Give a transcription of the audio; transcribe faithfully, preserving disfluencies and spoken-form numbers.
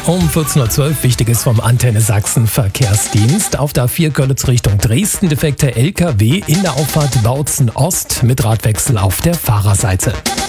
Um vierzehn Uhr zwölf Wichtiges vom Antenne Sachsen Verkehrsdienst. Auf der A vier Görlitz Richtung Dresden defekter L K W in der Auffahrt Bautzen Ost mit Radwechsel auf der Fahrerseite.